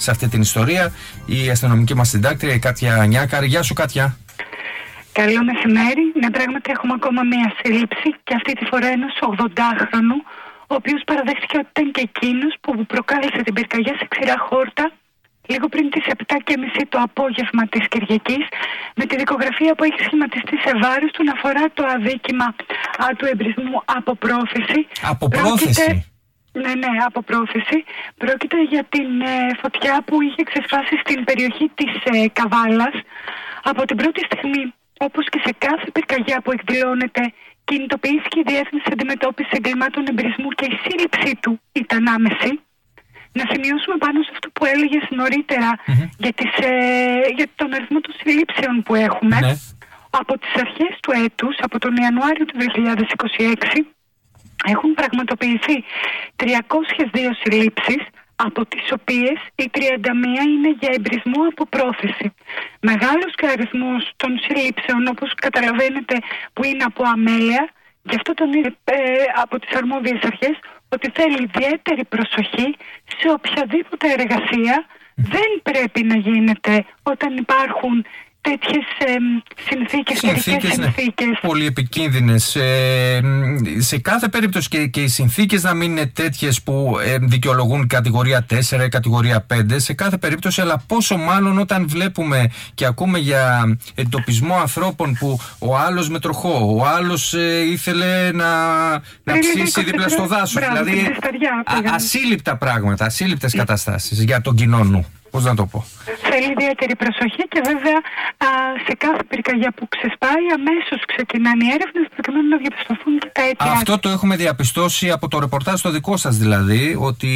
σε αυτή την ιστορία, η αστυνομική μας συντάκτρια, η Κάτια Νιάκαρη. Γεια σου, Κάτια. Καλό μεσημέρι. Ναι, πράγματι έχουμε ακόμα μία σύλληψη και αυτή τη φορά ενός 80χρονου, ο οποίος παραδέχτηκε ότι ήταν και εκείνος που προκάλεσε την πυρκαγιά σε ξηρά χόρτα λίγο πριν τις 7:30 το απόγευμα της Κυριακής, με τη δικογραφία που έχει σχηματιστεί σε βάρος του να αφορά το αδίκημα του εμπρισμού από πρόθεση. Από πρόθεση? Ναι, από πρόθεση. Πρόκειται για την φωτιά που είχε ξεσπάσει στην περιοχή της Καβάλας. Από την πρώτη στιγμή, όπως και σε κάθε πυρκαγιά που εκδηλώνεται, κινητοποιήθηκε η Διεύθυνση Αντιμετώπισης Εγκλημάτων Εμπρισμού και η σύλληψή του ήταν άμεση. Να σημειώσουμε πάνω σε αυτό που έλεγες νωρίτερα για τον αριθμό των συλλήψεων που έχουμε. Από τις αρχές του έτους, από τον Ιανουάριο του 2026, έχουν πραγματοποιηθεί 302 συλλήψεις, από τις οποίες οι 31 είναι για εμπρισμό από πρόθεση. Μεγάλος και αριθμός των συλλήψεων, όπως καταλαβαίνετε, που είναι από αμέλεια, γι' αυτό τον είναι από τις αρμόδιες αρχές ότι θέλει ιδιαίτερη προσοχή σε οποιαδήποτε εργασία δεν πρέπει να γίνεται όταν υπάρχουν τέτοιες συνθήκες. Πολύ επικίνδυνες. Σε κάθε περίπτωση και οι συνθήκες να μην είναι τέτοιες που δικαιολογούν κατηγορία 4 ή κατηγορία 5, σε κάθε περίπτωση, αλλά πόσο μάλλον όταν βλέπουμε και ακούμε για εντοπισμό ανθρώπων που ο άλλος με τροχό, ο άλλος ήθελε να ψήσει δίπλα στο δάσος. Δηλαδή ασύλληπτα πράγματα, ασύλληπτες καταστάσεις για τον κοινό νου. Πώς να το πω. Θέλει ιδιαίτερη προσοχή και βέβαια σε κάθε πυρκαγιά που ξεσπάει αμέσως ξεκινάνε οι έρευνες προκειμένου να διαπιστωθούν και τα αίτια. Αυτό το έχουμε διαπιστώσει από το ρεπορτάζ το δικό σας δηλαδή, ότι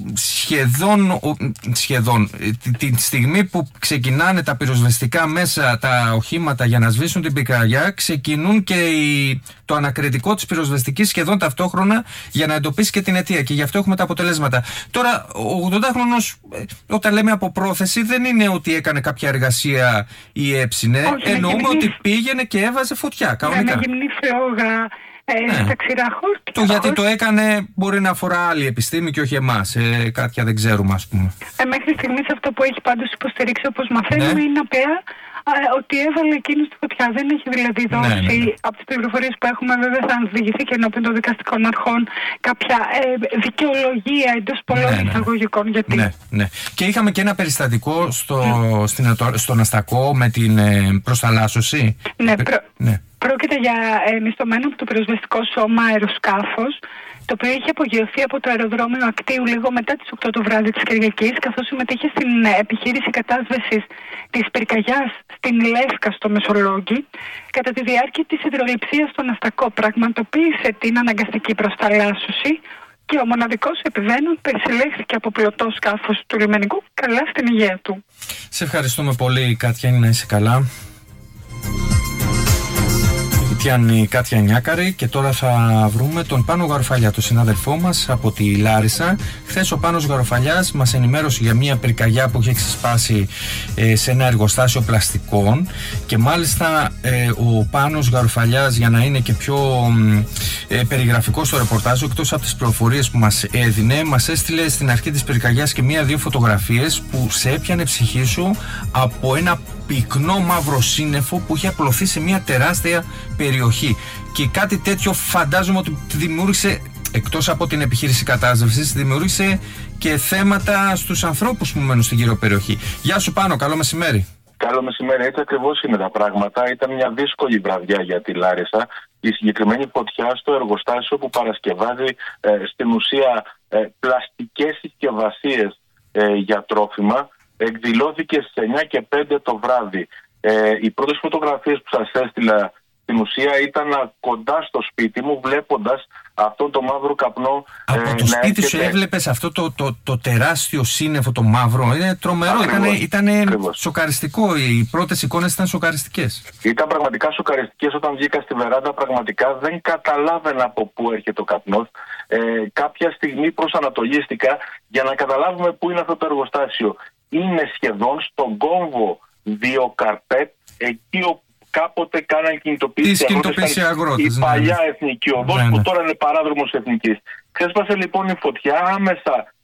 σχεδόν τη στιγμή που ξεκινάνε τα πυροσβεστικά μέσα, τα οχήματα για να σβήσουν την πυρκαγιά, ξεκινούν και το ανακριτικό της πυροσβεστικής σχεδόν ταυτόχρονα για να εντοπίσει και την αιτία, και γι' αυτό έχουμε τα αποτελέσματα. Τώρα, ο 80χρονος, όταν λέμε από πρόθεση, δεν είναι ότι έκανε κάποια εργασία ή έψινε. Εννοούμε ότι πήγαινε και έβαζε φωτιά κανονικά. Να γυμνή φλόγα στα ξηρά χόρτα. Το γιατί το έκανε μπορεί να αφορά άλλη επιστήμη και όχι εμάς. Κάποια δεν ξέρουμε, ας πούμε. Μέχρι στιγμής αυτό που έχει πάντως υποστηρίξει, όπως μαθαίνουμε, είναι απέα ότι έβαλε εκείνο στη φωτιά. Δεν έχει δηλαδή δώσει, από τις πληροφορίες που έχουμε, βέβαια θα διηγηθεί και ενώπιον των δικαστικών αρχών, κάποια δικαιολογία εντός πολλών εισαγωγικών. Γιατί. Ναι. Και είχαμε και ένα περιστατικό στον Αστακό με την προσταλάσσωση. Πρόκειται για μισθωμένο από το πυροσβεστικό σώμα αεροσκάφος, το οποίο είχε απογειωθεί από το αεροδρόμιο Ακτίου λίγο μετά τις 8 το βράδυ της Κυριακής, καθώς συμμετείχε στην επιχείρηση κατάσβεσης της πυρκαγιάς στην Λεύκα στο Μεσολόγγι. Κατά τη διάρκεια της υδρολειψίας στον Αστακό πραγματοποίησε την αναγκαστική προσταλάσσωση και ο μοναδικός επιβαίνων περισελέχθηκε από πλωτό σκάφος του λιμενικού καλά στην υγεία του. Σε ευχαριστούμε πολύ, Κάτια, να είσαι καλά. Η Κάτια Νιάκαρη. Και τώρα θα βρούμε τον Πάνο Γαροφαλιά, τον συνάδελφό μας από τη Λάρισα. Χθες ο Πάνος Γαροφαλιάς μας ενημέρωσε για μια πυρκαγιά που είχε ξεσπάσει σε ένα εργοστάσιο πλαστικών, και μάλιστα ο Πάνος Γαροφαλιάς, για να είναι και πιο περιγραφικό στο ρεπορτάζ, εκτός από τις πληροφορίες που μας έδινε, μας έστειλε στην αρχή της πυρκαγιάς και μία-δύο φωτογραφίες που σε έπιανε ψυχή σου από ένα πυκνό μαύρο σύννεφο που είχε απλωθεί σε μια τεράστια περιοχή. Και κάτι τέτοιο φαντάζομαι ότι δημιούργησε, εκτός από την επιχείρηση κατάσβεσης, δημιούργησε και θέματα στους ανθρώπους που μένουν στην γύρω περιοχή. Γεια σου Πάνο, καλό μεσημέρι. Καλό μεσημέρι, έτσι ακριβώς είναι τα πράγματα. Ήταν μια δύσκολη βραδιά για τη Λάρισα. Η συγκεκριμένη φωτιά στο εργοστάσιο που παρασκευάζει στην ουσία πλαστικές συσκευασίες για τρόφιμα εκδηλώθηκε στις 9 και 5 το βράδυ. Οι πρώτες φωτογραφίες που σας έστειλα στην ουσία ήταν κοντά στο σπίτι μου, βλέποντας αυτό το μαύρο καπνό. Από το σπίτι σου έβλεπες αυτό το τεράστιο σύννεφο, το μαύρο. Είναι τρομερό, ήταν σοκαριστικό. Οι πρώτες εικόνες ήταν σοκαριστικές. Ήταν πραγματικά σοκαριστικές. Όταν βγήκα στη βεράντα, πραγματικά δεν καταλάβαινα από πού έρχεται ο καπνός. Κάποια στιγμή προσανατολίστηκα για να καταλάβουμε πού είναι αυτό το εργοστάσιο. Είναι σχεδόν στον κόμβο Διοκαρπέτ, εκεί όπου κάποτε κάναν κινητοποίηση αγρότες. Η παλιά εθνική οδός που τώρα είναι παράδρομος εθνικής. Ξέσπασε λοιπόν η φωτιά άμεσα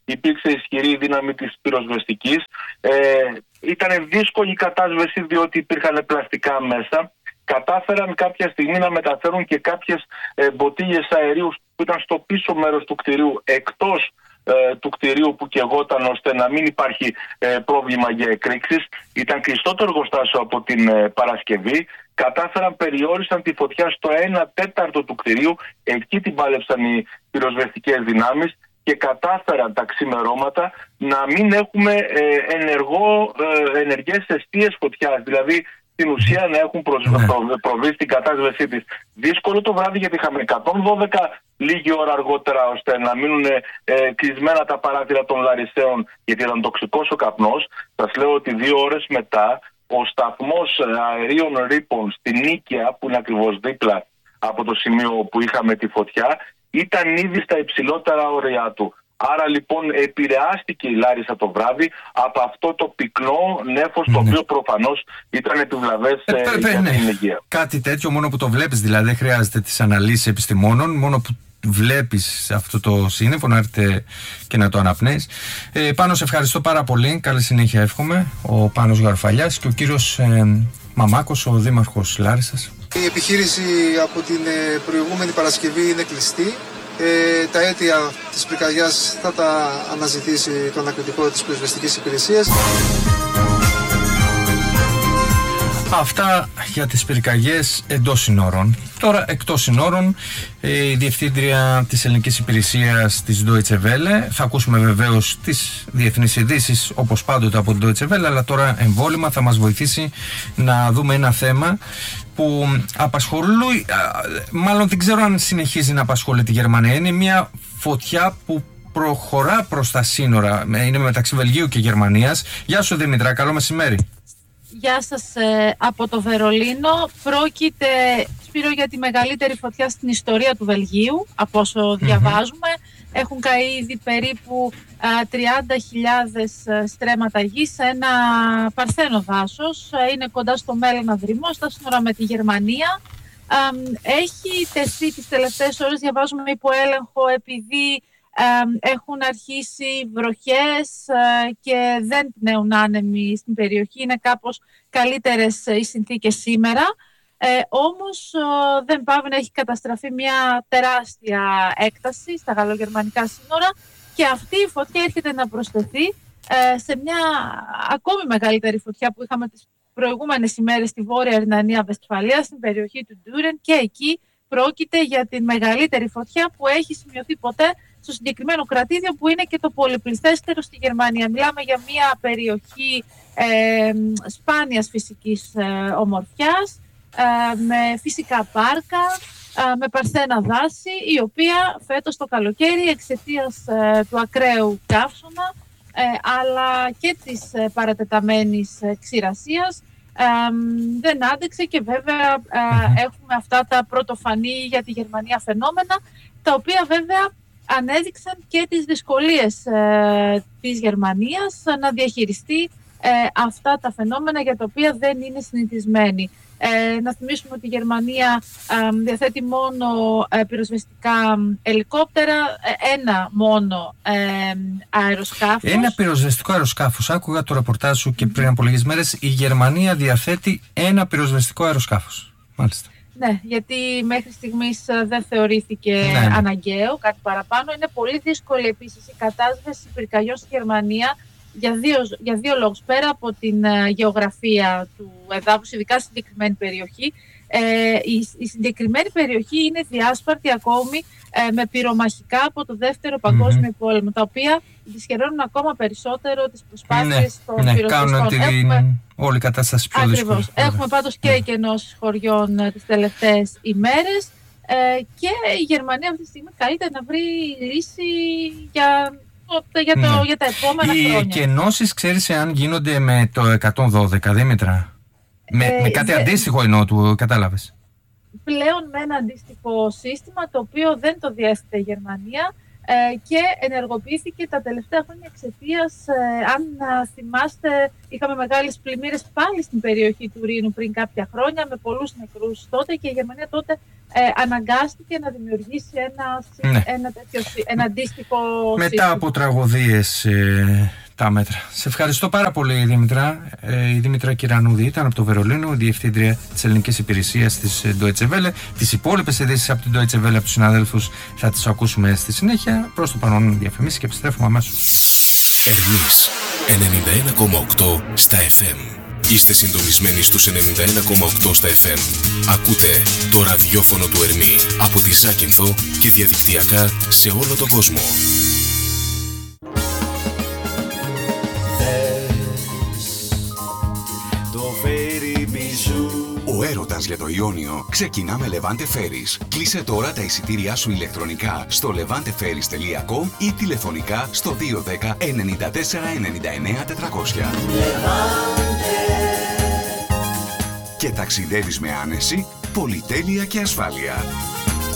υπήρξε ισχυρή δύναμη της πυροσβεστικής. Ήταν δύσκολη η κατάσβεση διότι υπήρχαν πλαστικά μέσα. Κατάφεραν κάποια στιγμή να μεταφέρουν και κάποιες μποτίλιες αερίου που ήταν στο πίσω μέρος του κτηρίου, εκτός του κτηρίου που καιγόταν, ώστε να μην υπάρχει πρόβλημα για εκρήξεις. Ήταν κλειστό το εργοστάσιο από την Παρασκευή. Κατάφεραν, περιόρισαν τη φωτιά στο 1/4 του κτηρίου. Εκεί την πάλεψαν οι πυροσβεστικές δυνάμεις και κατάφεραν τα ξημερώματα να μην έχουμε ενεργές αιστείες φωτιάς. Δηλαδή, στην ουσία να έχουν προβεί στην κατάσβεσή της. Δύσκολο το βράδυ, γιατί είχαμε 112 λίγη ώρα αργότερα, ώστε να μείνουν κλεισμένα τα παράθυρα των Λαρισαίων, γιατί ήταν τοξικός ο καπνός. Σας λέω ότι 2 ώρες μετά ο σταθμός αερίων ρήπων στην Νίκαια, που είναι ακριβώς δίπλα από το σημείο που είχαμε τη φωτιά, ήταν ήδη στα υψηλότερα όρια του. Άρα λοιπόν επηρεάστηκε η Λάρισα το βράδυ από αυτό το πυκνό νέφος, το οποίο προφανώς ήταν επιβλαβές για την υγεία. Κάτι τέτοιο μόνο που το βλέπεις, δηλαδή δεν χρειάζεται τις αναλύσεις επιστημόνων, μόνο που βλέπεις αυτό το σύννεφο να έρθει και να το αναπνέεις. Πάνο, σε ευχαριστώ πάρα πολύ, καλή συνέχεια εύχομαι. Ο Πάνος Γαροφαλιάς και ο κύριος Μαμάκος, ο δήμαρχος Λάρισσας. Η επιχείρηση από την προηγούμενη Παρασκευή είναι κλειστή. Τα αίτια της πυρκαγιάς θα τα αναζητήσει το ανακριτικό της πυροσβεστικής υπηρεσίας. Αυτά για τις πυρκαγιές εντός συνόρων. Τώρα, εκτός συνόρων, η Διευθύντρια της Ελληνικής Υπηρεσίας της Deutsche Welle. Θα ακούσουμε βεβαίως τις διεθνείς ειδήσεις, όπως πάντοτε από την Deutsche Welle, αλλά τώρα εμβόλυμα θα μας βοηθήσει να δούμε ένα θέμα που απασχολεί, μάλλον δεν ξέρω αν συνεχίζει να απασχολεί τη Γερμανία. Είναι μια φωτιά που προχωρά προς τα σύνορα. Είναι μεταξύ Βελγίου και Γερμανίας. Γεια σου Δημήτρα, καλό μεσημέρι. Γεια σας από το Βερολίνο. Πρόκειται, Σπύρο, για τη μεγαλύτερη φωτιά στην ιστορία του Βελγίου, από όσο διαβάζουμε. Έχουν καεί ήδη περίπου 30.000 στρέμματα γης σε ένα παρθένο δάσος. Είναι κοντά στο Μέλωνα Δρυμό, στα σύνορα με τη Γερμανία. Έχει τεθεί τις τελευταίες ώρες, διαβάζουμε, υπό έλεγχο, επειδή έχουν αρχίσει βροχές και δεν πνέουν άνεμοι στην περιοχή. Είναι κάπως καλύτερες οι συνθήκες σήμερα. Όμως δεν πάβει να έχει καταστραφεί μια τεράστια έκταση στα γαλλογερμανικά σύνορα και αυτή η φωτιά έρχεται να προσθεθεί σε μια ακόμη μεγαλύτερη φωτιά που είχαμε τις προηγούμενες ημέρες στη Βόρεια Ρινανία-Βεσφαλία, στην περιοχή του Ντούρεν, και εκεί πρόκειται για τη μεγαλύτερη φωτιά που έχει σημειωθεί ποτέ στο συγκεκριμένο κρατήδιο, που είναι και το πολυπληθέστερο στη Γερμανία. Μιλάμε για μια περιοχή σπάνιας φυσικής ομορφιάς, με φυσικά πάρκα, με παρθένα δάση, η οποία φέτος το καλοκαίρι, εξαιτίας του ακραίου καύσωνα αλλά και της παρατεταμένης ξηρασίας, δεν άντεξε, και βέβαια έχουμε αυτά τα πρωτοφανή για τη Γερμανία φαινόμενα, τα οποία βέβαια ανέδειξαν και τις δυσκολίες της Γερμανίας να διαχειριστεί αυτά τα φαινόμενα για τα οποία δεν είναι συνηθισμένη. Να θυμίσουμε ότι η Γερμανία διαθέτει μόνο πυροσβεστικά ελικόπτερα, ένα μόνο αεροσκάφος. Ένα πυροσβεστικό αεροσκάφος. Άκουγα το ρεπορτάζ σου και πριν από λίγες μέρες. Η Γερμανία διαθέτει ένα πυροσβεστικό αεροσκάφος. Μάλιστα. Ναι, γιατί μέχρι στιγμής δεν θεωρήθηκε αναγκαίο κάτι παραπάνω. Είναι πολύ δύσκολη επίσης η κατάσβεση πυρκαγιών στη Γερμανία για δύο λόγους. Πέρα από την γεωγραφία του εδάφους, ειδικά στη συγκεκριμένη περιοχή, η συγκεκριμένη περιοχή είναι διάσπαρτη ακόμη με πυρομαχικά από το Δεύτερο Παγκόσμιο Πόλεμο, τα οποία δυσχεραίνουν ακόμα περισσότερο τις προσπάθειες των πυροσβεστών. Κάνουν όλη η κατάσταση πιο δύσκολη. Έχουμε πάντως και εκενώσεις χωριών τις τελευταίες ημέρες και η Γερμανία αυτή τη στιγμή καλείται να βρει λύση για τα επόμενα χρόνια. Οι εκενώσεις, ξέρεις εάν γίνονται με το 112, Δήμητρα? Με κάτι αντίστοιχο εννοώ, του κατάλαβες? Πλέον με ένα αντίστοιχο σύστημα, το οποίο δεν το διέθετε η Γερμανία. και ενεργοποιήθηκε τα τελευταία χρόνια εξαιτίας, αν θυμάστε, είχαμε μεγάλες πλημμύρες πάλι στην περιοχή του Ρήνου πριν κάποια χρόνια με πολλούς νεκρούς τότε και η Γερμανία τότε αναγκάστηκε να δημιουργήσει ένα αντίστοιχο μετά σύστημα. από τραγωδίες τα μέτρα. Σε ευχαριστώ πάρα πολύ, Δήμητρα. Η Δήμητρα Κυρανούδη ήταν από το Βερολίνο, διευθύντρια της ελληνικής υπηρεσίας της Deutsche Welle. Τις υπόλοιπες ειδήσεις από την Deutsche Welle, από τους συναδέλφους, θα τις ακούσουμε στη συνέχεια. Προς το παρόν διαφημίσεις και επιστρέφουμε αμέσως. Ερμής 91,8 στα FM. Είστε συντονισμένοι στους 91,8 στα FM. Ακούτε το ραδιόφωνο του Ερμή από τη Ζάκυνθο και διαδικτυακά σε όλο τον κόσμο. Ο έρωτας για το Ιόνιο ξεκινά με Levante Ferries. Κλείσε τώρα τα εισιτήριά σου ηλεκτρονικά στο levanteferries.com ή τηλεφωνικά στο 210 94 99 400. Και ταξιδεύεις με άνεση, πολυτέλεια και ασφάλεια.